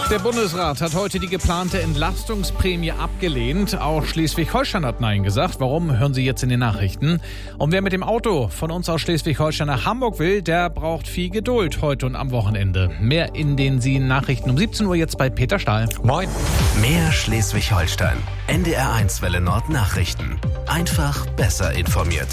Der Bundesrat hat heute die geplante Entlastungsprämie abgelehnt. Auch Schleswig-Holstein hat Nein gesagt. Warum, hören Sie jetzt in den Nachrichten. Und wer mit dem Auto von uns aus Schleswig-Holstein nach Hamburg will, der braucht viel Geduld heute und am Wochenende. Mehr in den Nachrichten um 17 Uhr jetzt bei Peter Stahl. Moin. Mehr Schleswig-Holstein. NDR1 Welle Nord Nachrichten. Einfach besser informiert.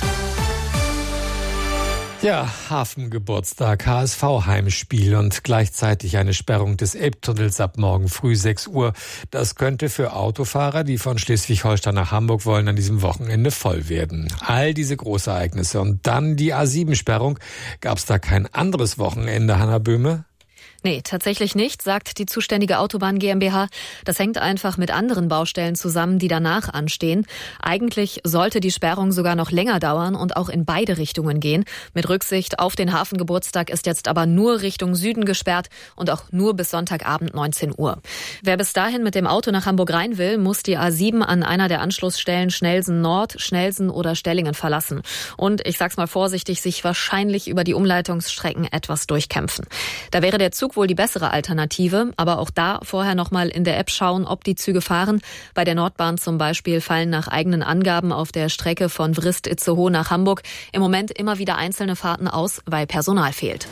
Ja, Hafengeburtstag, HSV-Heimspiel und gleichzeitig eine Sperrung des Elbtunnels ab morgen früh 6 Uhr. Das könnte für Autofahrer, die von Schleswig-Holstein nach Hamburg wollen, an diesem Wochenende voll werden. All diese Großereignisse und dann die A7-Sperrung. Gab es da kein anderes Wochenende, Hanna Böhme? Nee, tatsächlich nicht, sagt die zuständige Autobahn GmbH. Das hängt einfach mit anderen Baustellen zusammen, die danach anstehen. Eigentlich sollte die Sperrung sogar noch länger dauern und auch in beide Richtungen gehen. Mit Rücksicht auf den Hafengeburtstag ist jetzt aber nur Richtung Süden gesperrt und auch nur bis Sonntagabend 19 Uhr. Wer bis dahin mit dem Auto nach Hamburg rein will, muss die A7 an einer der Anschlussstellen Schnellsen Nord, Schnellsen oder Stellingen verlassen. Und, ich sag's mal vorsichtig, sich wahrscheinlich über die Umleitungsstrecken etwas durchkämpfen. Da wäre der Zug wohl die bessere Alternative, aber auch da vorher nochmal in der App schauen, ob die Züge fahren. Bei der Nordbahn zum Beispiel fallen nach eigenen Angaben auf der Strecke von Vrist-Itzehoe nach Hamburg im Moment immer wieder einzelne Fahrten aus, weil Personal fehlt.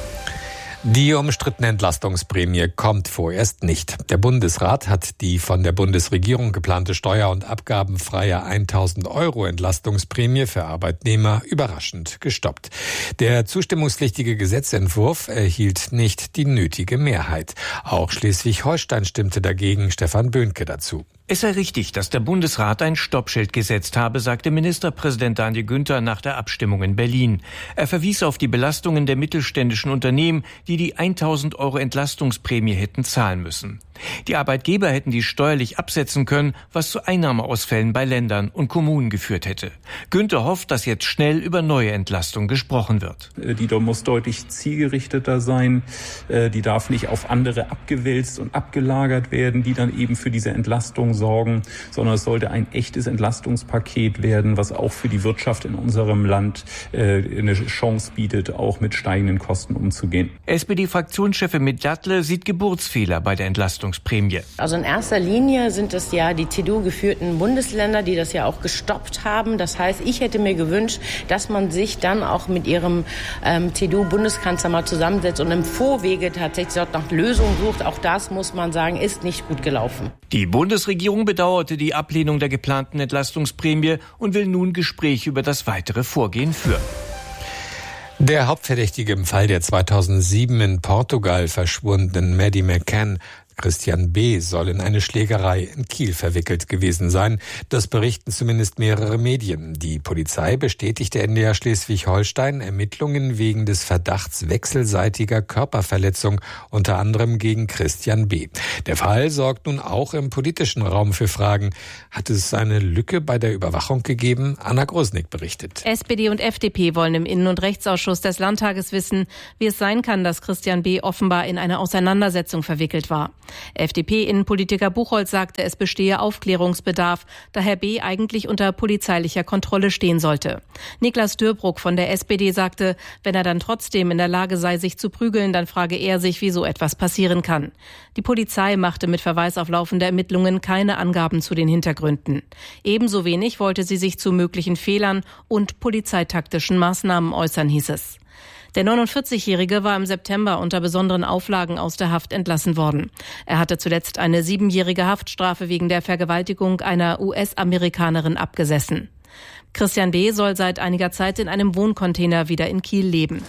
Die umstrittene Entlastungsprämie kommt vorerst nicht. Der Bundesrat hat die von der Bundesregierung geplante steuer- und abgabenfreie 1.000 € Entlastungsprämie für Arbeitnehmer überraschend gestoppt. Der zustimmungspflichtige Gesetzentwurf erhielt nicht die nötige Mehrheit. Auch Schleswig-Holstein stimmte dagegen. Stefan Böhnke dazu. Es sei richtig, dass der Bundesrat ein Stoppschild gesetzt habe, sagte Ministerpräsident Daniel Günther nach der Abstimmung in Berlin. Er verwies auf die Belastungen der mittelständischen Unternehmen, die 1.000 € Entlastungsprämie hätten zahlen müssen. Die Arbeitgeber hätten die steuerlich absetzen können, was zu Einnahmeausfällen bei Ländern und Kommunen geführt hätte. Günther hofft, dass jetzt schnell über neue Entlastung gesprochen wird. Die muss deutlich zielgerichteter sein. Die darf nicht auf andere abgewälzt und abgelagert werden, die dann eben für diese Entlastung sorgen, sondern es sollte ein echtes Entlastungspaket werden, was auch für die Wirtschaft in unserem Land eine Chance bietet, auch mit steigenden Kosten umzugehen. SPD-Fraktionschefin Medjatle sieht Geburtsfehler bei der Entlastungsprämie. Also in erster Linie sind es ja die CDU-geführten Bundesländer, die das ja auch gestoppt haben. Das heißt, ich hätte mir gewünscht, dass man sich dann auch mit ihrem CDU-Bundeskanzler mal zusammensetzt und im Vorwege tatsächlich dort nach Lösungen sucht. Auch das, muss man sagen, ist nicht gut gelaufen. Die Bundesregierung bedauerte die Ablehnung der geplanten Entlastungsprämie und will nun Gespräche über das weitere Vorgehen führen. Der Hauptverdächtige im Fall der 2007 in Portugal verschwundenen Maddie McCann, Christian B., soll in eine Schlägerei in Kiel verwickelt gewesen sein. Das berichten zumindest mehrere Medien. Die Polizei bestätigte NDR Schleswig-Holstein Ermittlungen wegen des Verdachts wechselseitiger Körperverletzung, unter anderem gegen Christian B. Der Fall sorgt nun auch im politischen Raum für Fragen. Hat es eine Lücke bei der Überwachung gegeben? Anna Grosnick berichtet. SPD und FDP wollen im Innen- und Rechtsausschuss des Landtages wissen, wie es sein kann, dass Christian B. offenbar in eine Auseinandersetzung verwickelt war. FDP-Innenpolitiker Buchholz sagte, es bestehe Aufklärungsbedarf, da Herr B. eigentlich unter polizeilicher Kontrolle stehen sollte. Niklas Dörbruck von der SPD sagte, wenn er dann trotzdem in der Lage sei, sich zu prügeln, dann frage er sich, wie so etwas passieren kann. Die Polizei machte mit Verweis auf laufende Ermittlungen keine Angaben zu den Hintergründen. Ebenso wenig wollte sie sich zu möglichen Fehlern und polizeitaktischen Maßnahmen äußern, hieß es. Der 49-Jährige war im September unter besonderen Auflagen aus der Haft entlassen worden. Er hatte zuletzt eine 7-jährige Haftstrafe wegen der Vergewaltigung einer US-Amerikanerin abgesessen. Christian B. soll seit einiger Zeit in einem Wohncontainer wieder in Kiel leben.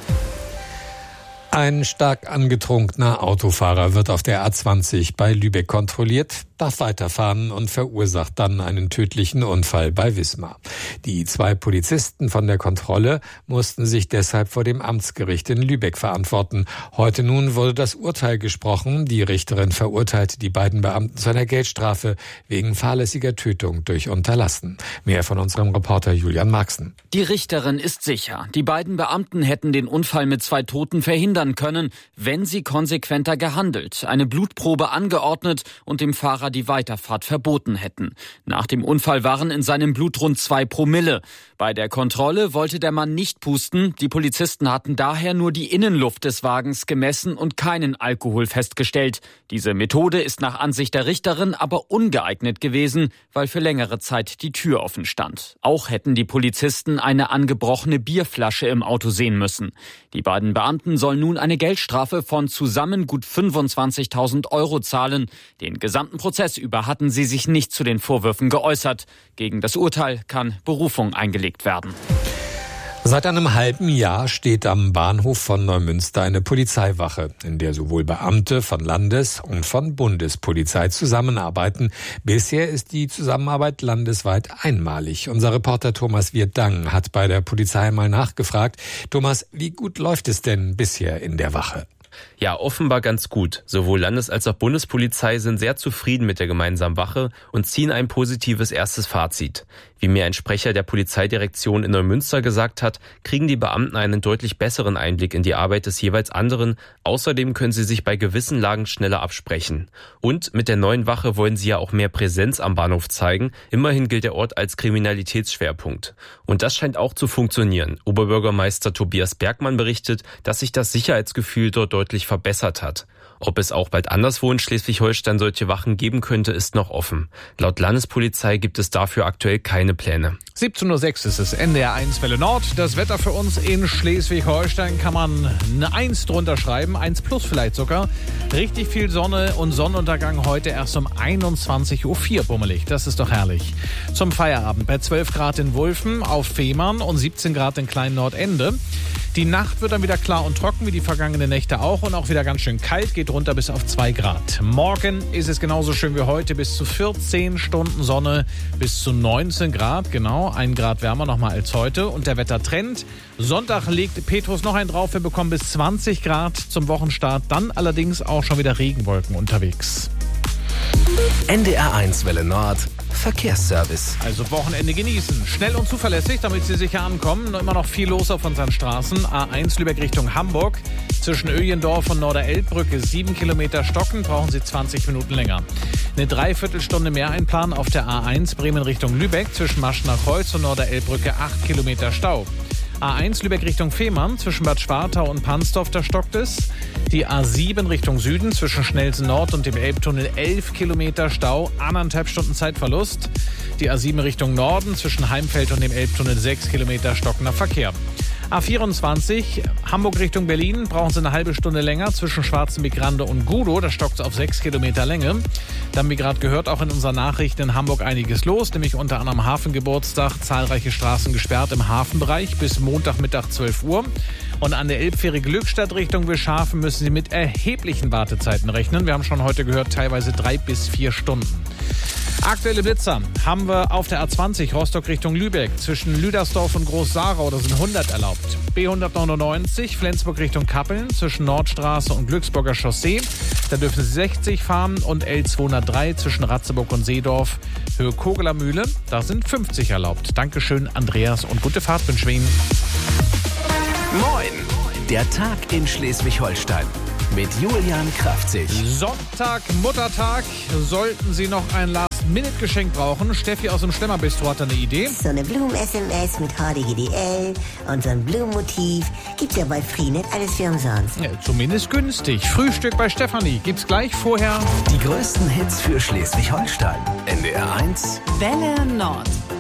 Ein stark angetrunkener Autofahrer wird auf der A20 bei Lübeck kontrolliert, darf weiterfahren und verursacht dann einen tödlichen Unfall bei Wismar. Die 2 Polizisten von der Kontrolle mussten sich deshalb vor dem Amtsgericht in Lübeck verantworten. Heute nun wurde das Urteil gesprochen. Die Richterin verurteilte die beiden Beamten zu einer Geldstrafe wegen fahrlässiger Tötung durch Unterlassen. Mehr von unserem Reporter Julian Marxen. Die Richterin ist sicher, die beiden Beamten hätten den Unfall mit 2 Toten verhindern können, wenn sie konsequenter gehandelt, eine Blutprobe angeordnet und dem Fahrer die Weiterfahrt verboten hätten. Nach dem Unfall waren in seinem Blut rund 2 Promille. Bei der Kontrolle wollte der Mann nicht pusten. Die Polizisten hatten daher nur die Innenluft des Wagens gemessen und keinen Alkohol festgestellt. Diese Methode ist nach Ansicht der Richterin aber ungeeignet gewesen, weil für längere Zeit die Tür offen stand. Auch hätten die Polizisten eine angebrochene Bierflasche im Auto sehen müssen. Die beiden Beamten sollen nun eine Geldstrafe von zusammen gut 25.000 Euro zahlen. Den gesamten Prozess über hatten sie sich nicht zu den Vorwürfen geäußert. Gegen das Urteil kann Berufung eingelegt werden. Seit einem halben Jahr steht am Bahnhof von Neumünster eine Polizeiwache, in der sowohl Beamte von Landes- und von Bundespolizei zusammenarbeiten. Bisher ist die Zusammenarbeit landesweit einmalig. Unser Reporter Thomas Wirth-Dang hat bei der Polizei mal nachgefragt. Thomas, wie gut läuft es denn bisher in der Wache? Ja, offenbar ganz gut. Sowohl Landes- als auch Bundespolizei sind sehr zufrieden mit der gemeinsamen Wache und ziehen ein positives erstes Fazit. Wie mir ein Sprecher der Polizeidirektion in Neumünster gesagt hat, kriegen die Beamten einen deutlich besseren Einblick in die Arbeit des jeweils anderen. Außerdem können sie sich bei gewissen Lagen schneller absprechen. Und mit der neuen Wache wollen sie ja auch mehr Präsenz am Bahnhof zeigen. Immerhin gilt der Ort als Kriminalitätsschwerpunkt. Und das scheint auch zu funktionieren. Oberbürgermeister Tobias Bergmann berichtet, dass sich das Sicherheitsgefühl dort deutlich verbessert hat. Ob es auch bald anderswo in Schleswig-Holstein solche Wachen geben könnte, ist noch offen. Laut Landespolizei gibt es dafür aktuell keine Pläne. 17:06 Uhr ist es, NDR 1 Welle Nord. Das Wetter für uns in Schleswig-Holstein kann man eine 1 drunter schreiben, 1 plus vielleicht sogar. Richtig viel Sonne und Sonnenuntergang heute erst um 21:04 Uhr bummelig. Das ist doch herrlich. Zum Feierabend bei 12 Grad in Wulfen auf Fehmarn und 17 Grad in Klein-Nordende. Die Nacht wird dann wieder klar und trocken, wie die vergangenen Nächte auch. Und auch wieder ganz schön kalt, geht runter bis auf 2 Grad. Morgen ist es genauso schön wie heute, bis zu 14 Stunden Sonne, bis zu 19 Grad. Genau, 1 Grad wärmer nochmal als heute. Und der Wettertrend: Sonntag legt Petrus noch einen drauf. Wir bekommen bis 20 Grad zum Wochenstart. Dann allerdings auch schon wieder Regenwolken unterwegs. NDR 1 Welle Nord Verkehrsservice. Also Wochenende genießen. Schnell und zuverlässig, damit Sie sicher ankommen. Immer noch viel los auf unseren Straßen. A1 Lübeck Richtung Hamburg. Zwischen Öjendorf und Norderelbbrücke 7 Kilometer stocken, brauchen Sie 20 Minuten länger. Eine Dreiviertelstunde mehr einplanen auf der A1 Bremen Richtung Lübeck. Zwischen Maschner Kreuz und Norderelbbrücke 8 Kilometer Stau. A1 Lübeck Richtung Fehmarn, zwischen Bad Schwartau und Pansdorf, da stockt es. Die A7 Richtung Süden, zwischen Schnellsen Nord und dem Elbtunnel 11 Kilometer Stau, 1,5 Stunden Zeitverlust. Die A7 Richtung Norden, zwischen Heimfeld und dem Elbtunnel 6 Kilometer stockender Verkehr. A24 Hamburg Richtung Berlin, brauchen Sie eine halbe Stunde länger zwischen Schwarzenbeck-Grande und Gudow, da stockt es auf 6 Kilometer Länge. Dann, wie gerade gehört, auch in unseren Nachrichten in Hamburg einiges los, nämlich unter anderem Hafengeburtstag, zahlreiche Straßen gesperrt im Hafenbereich bis Montagmittag 12 Uhr. Und an der Elbfähre Glückstadt Richtung Wilshaven müssen Sie mit erheblichen Wartezeiten rechnen. Wir haben schon heute gehört, teilweise 3 bis 4 Stunden. Aktuelle Blitzer haben wir auf der A20 Rostock Richtung Lübeck. Zwischen Lüdersdorf und Groß-Sarau, da sind 100 erlaubt. B199 Flensburg Richtung Kappeln zwischen Nordstraße und Glücksburger Chaussee. Da dürfen Sie 60 fahren. Und L203 zwischen Ratzeburg und Seedorf Höhe Kogeler Mühle. Da sind 50 erlaubt. Dankeschön, Andreas, und gute Fahrt wünschen wir Ihnen. Moin, der Tag in Schleswig-Holstein. Mit Julian Kraftzig. Sonntag, Muttertag. Sollten Sie noch ein Last-Minute-Geschenk brauchen? Steffi aus dem Schlemmerbistro hat eine Idee. So eine Blumen-SMS mit HDGDL und so ein Blumenmotiv. Gibt's ja bei Freenet alles für umsonst. Ja, zumindest günstig. Frühstück bei Stefanie. Gibt's gleich vorher. Die größten Hits für Schleswig-Holstein. NDR 1 Welle Nord.